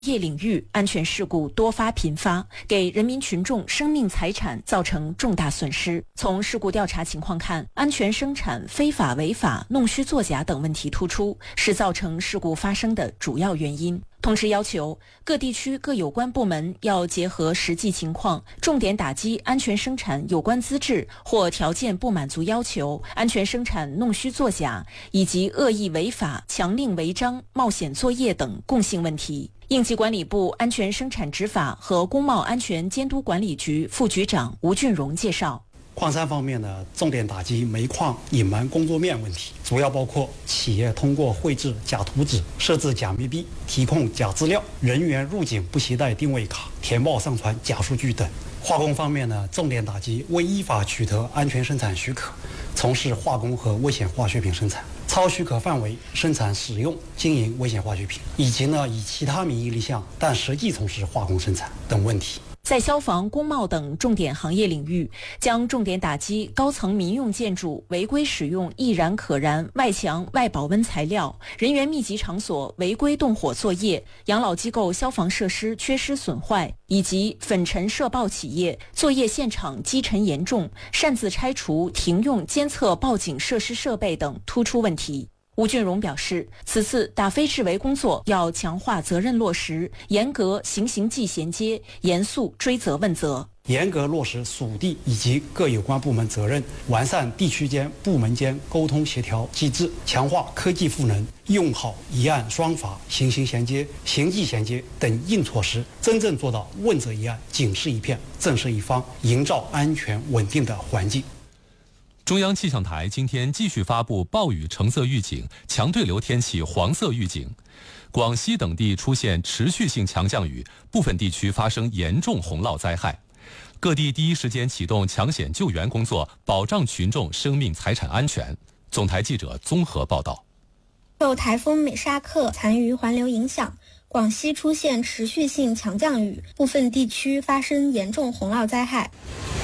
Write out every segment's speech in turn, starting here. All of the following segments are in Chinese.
业领域安全事故多发频发，给人民群众生命财产造成重大损失。从事故调查情况看，安全生产非法违法、弄虚作假等问题突出，是造成事故发生的主要原因。同时要求各地区各有关部门要结合实际情况，重点打击安全生产有关资质或条件不满足要求、安全生产弄虚作假以及恶意违法、强令违章、冒险作业等共性问题。应急管理部安全生产执法和工贸安全监督管理局副局长吴俊荣介绍。 矿山方面呢，重点打击煤矿隐瞒工作面问题，主要包括企业通过绘制假图纸、设置假密币、提供假资料、人员入境不携带定位卡、填报上传假数据等。化工方面呢，重点打击未依法取得安全生产许可，从事化工和危险化学品生产，超许可范围生产、使用、经营危险化学品，以及以其他名义立项但实际从事化工生产等问题。 在消防、工贸等重点行业领域，将重点打击高层民用建筑违规使用易燃可燃外墙外保温材料、人员密集场所违规动火作业、养老机构消防设施缺失损坏，以及粉尘涉爆企业作业现场积尘严重、擅自拆除停用监测报警设施设备等突出问题。吴俊荣表示，此次打非治围工作要强化责任落实，严格行刑纪衔接，严肃追责问责， 严格落实属地以及各有关部门责任，完善地区间、部门间沟通协调机制，强化科技赋能，用好一案双罚、行刑衔接、刑纪衔接等硬措施，真正做到问责一案、警示一片、震慑一方，营造安全稳定的环境。 中央气象台今天继续发布暴雨橙色预警、强对流天气黄色预警。广西等地出现持续性强降雨，部分地区发生严重洪涝灾害。各地第一时间启动抢险救援工作，保障群众生命财产安全。总台记者综合报道。 受台风美沙克残余环流影响，广西出现持续性强降雨，部分地区发生严重洪涝灾害。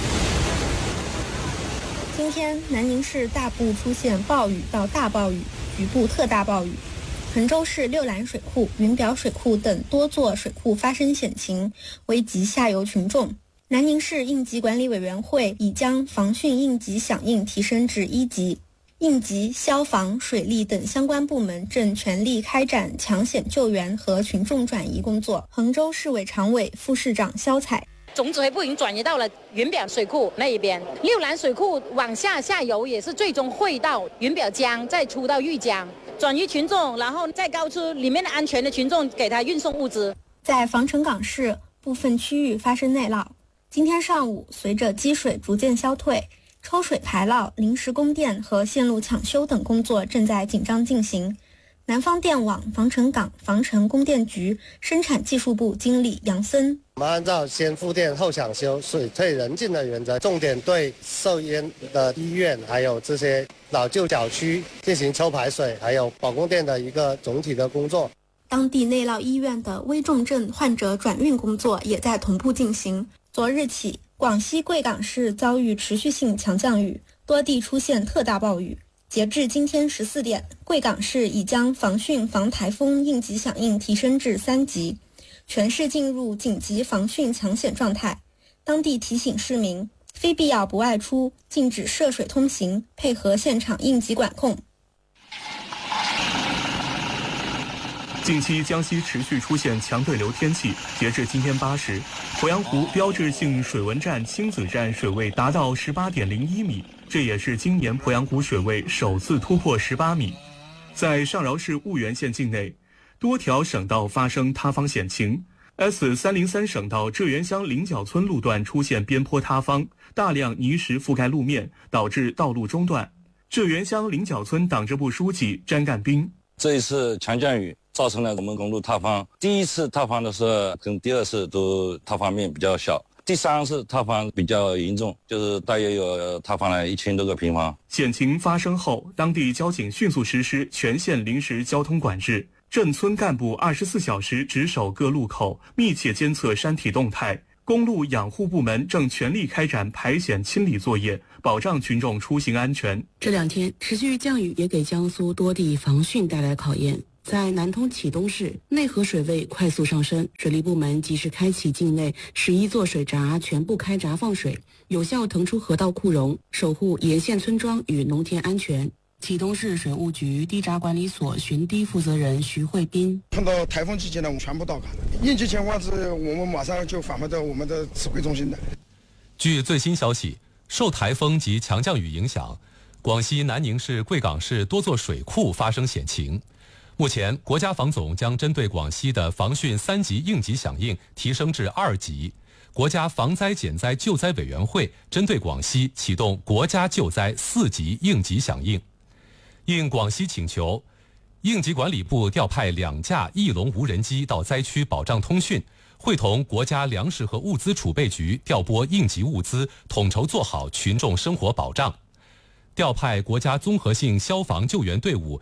今天，南宁市大部出现暴雨到大暴雨，局部特大暴雨。衡州市六兰水库、云表水库等多座水库发生险情，危及下游群众。南宁市应急管理委员会已将防汛应急响应提升至1级，应急、消防、水利等相关部门正全力开展抢险救援和群众转移工作。衡州市委常委、副市长肖彩。 总指挥部已经转移到了云表水库那一边，六兰水库往下游也是最终汇到云表江，再出到玉江，转移群众，然后再告知里面的安全的群众，给他运送物资。 在防城港市部分区域发生内涝，今天上午随着积水逐渐消退，抽水排涝、临时供电和线路抢修等工作正在紧张进行。南方电网防城港防城供电局生产技术部经理杨森， 我们按照先复电后抢修、水退人进的原则，重点对受淹的医院还有这些老旧小区进行抽排水，还有保供电的一个总体的工作。 当地内涝医院的危重症患者转运工作也在同步进行。昨日起，广西贵港市遭遇持续性强降雨，多地出现特大暴雨。截至今天14点，贵港市已将防汛防台风应急响应提升至3级，全市进入紧急防汛抢险状态。当地提醒市民，非必要不外出，禁止涉水通行，配合现场应急管控。 近期江西持续出现强对流天气，截至今天8时，鄱阳湖标志性水文站星子站水位达到18.01米，这也是今年鄱阳湖水位首次突破18米。在上饶市婺源县境内，多条省道发生塌方险情。S303 省道浙源乡菱角村路段出现边坡塌方，大量泥石覆盖路面，导致道路中断。浙源乡菱角村党支部书记詹干兵： 这一次强降雨造成了我们公路塌方，第一次塌方的时候跟第二次都塌方面比较小，第三次塌方比较严重，就是大约有塌方了1000多个平方。 险情发生后，当地交警迅速实施全县临时交通管制，镇村干部24小时值守各路口，密切监测山体动态。公路养护部门正全力开展排险清理作业，保障群众出行安全。 这2天持续降雨也给江苏多地防汛带来考验。 在南通启东市，内河水位快速上升，水利部门及时开启境内11座水闸全部开闸放水，有效腾出河道库容，守护沿线村庄与农田安全。启东市水务局堤闸管理所巡堤负责人徐慧斌： 碰到台风期间呢，我们全部到岗，应急情况是我们马上就返回到我们的指挥中心的。 据最新消息，受台风及强降雨影响，广西南宁市、贵港市多座水库发生险情。目前，国家防总将针对广西的防汛3级应急响应提升至2级。国家防灾减灾救灾委员会针对广西启动国家救灾4级应急响应。应广西请求，应急管理部调派2架翼龙无人机到灾区保障通讯，会同国家粮食和物资储备局调拨应急物资，统筹做好群众生活保障。调派国家综合性消防救援队伍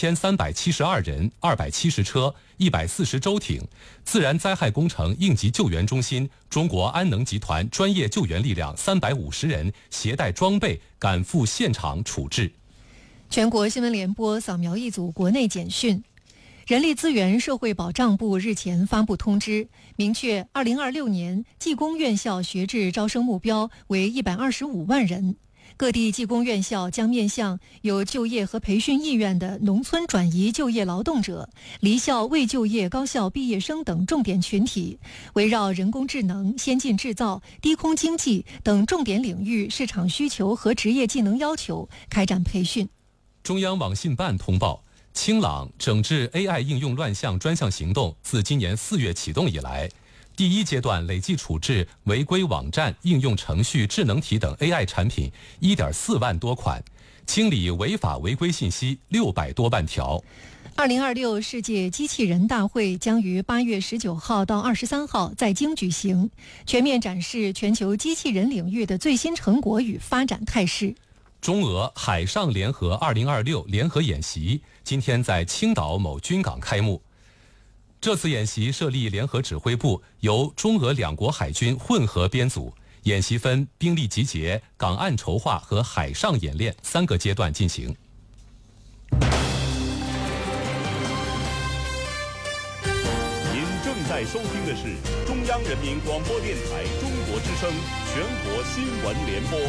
1372人、270车、140舟艇，自然灾害工程应急救援中心中国安能集团专业救援力量350人，携带装备赶赴现场处置。 全国新闻联播扫描一组国内简讯。人力资源社会保障部日前发布通知，明确2026年技工院校学制招生目标为125万人。各地技工院校将面向有就业和培训意愿的农村转移就业劳动者、离校未就业高校毕业生等重点群体，围绕人工智能、先进制造、低空经济等重点领域市场需求和职业技能要求开展培训。 中央网信办通报，清朗整治 AI 应用乱象专项行动自今年4月启动以来，第1阶段累计处置违规网站、应用程序、智能体等 AI 产品1.4万多款，清理违法违规信息600多万条。 2026世界机器人大会将于8月19号到23号在京举行，全面展示全球机器人领域的最新成果与发展态势。 中俄海上联合2026联合演习今天在青岛某军港开幕。这次演习设立联合指挥部，由中俄2国海军混合编组，演习分兵力集结、港岸筹划和海上演练3个阶段进行。 您正在收听的是中央人民广播电台中国之声全国新闻联播。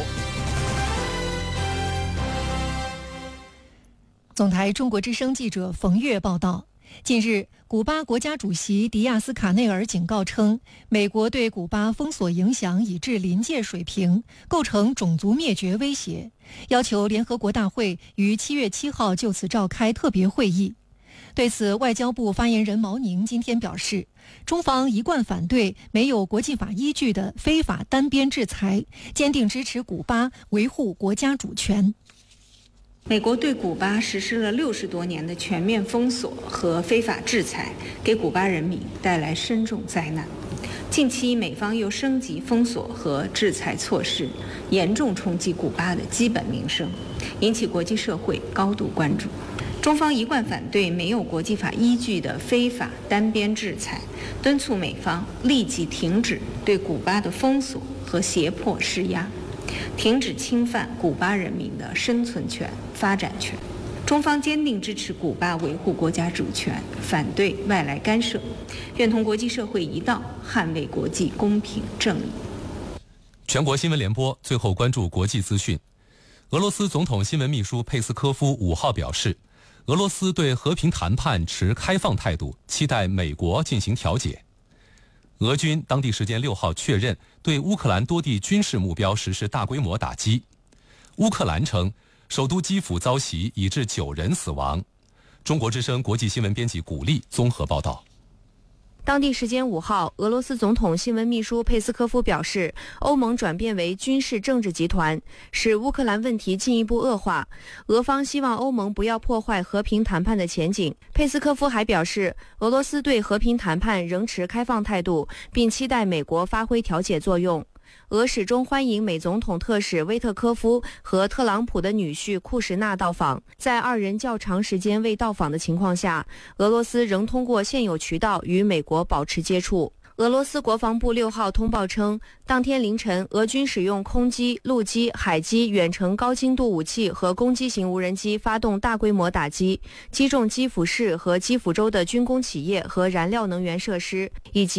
总台中国之声记者冯月报道，近日，古巴国家主席迪亚斯卡内尔警告称，美国对古巴封锁影响已至临界水平，构成种族灭绝威胁，要求联合国大会于7月7号就此召开特别会议。对此，外交部发言人毛宁今天表示，中方一贯反对没有国际法依据的非法单边制裁，坚定支持古巴维护国家主权。 美国对古巴实施了60多年的全面封锁和非法制裁，给古巴人民带来深重灾难。近期，美方又升级封锁和制裁措施，严重冲击古巴的基本民生，引起国际社会高度关注。中方一贯反对没有国际法依据的非法单边制裁，敦促美方立即停止对古巴的封锁和胁迫施压，停止侵犯古巴人民的生存权、发展权。中方坚定支持古巴维护国家主权，反对外来干涉，愿同国际社会一道捍卫国际公平正义。 全国新闻联播最后关注国际资讯。俄罗斯总统新闻秘书佩斯科夫5号表示，俄罗斯对和平谈判持开放态度，期待美国进行调解。俄军当地时间6号确认对乌克兰多地军事目标实施大规模打击。乌克兰称，首都基辅遭袭，已致9人死亡。中国之声国际新闻编辑古丽综合报道。 当地时间5号，俄罗斯总统新闻秘书佩斯科夫表示，欧盟转变为军事政治集团，使乌克兰问题进一步恶化。俄方希望欧盟不要破坏和平谈判的前景。佩斯科夫还表示，俄罗斯对和平谈判仍持开放态度，并期待美国发挥调解作用。俄始终欢迎美总统特使威特科夫和特朗普的女婿库什纳到访。在2人较长时间未到访的情况下，俄罗斯仍通过现有渠道与美国保持接触。 俄罗斯国防部6号通报称，当天凌晨，俄军使用空机、陆基、海基远程高精度武器和攻击型无人机发动大规模打击，击中基辅市和基辅州的军工企业和燃料能源设施，以及